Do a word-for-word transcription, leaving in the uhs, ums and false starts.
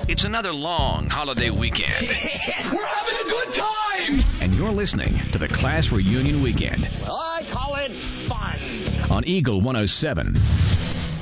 It's another long holiday weekend. We're having a good time! And you're listening to the Class Reunion Weekend. Well, I call it fun. On Eagle one oh seven.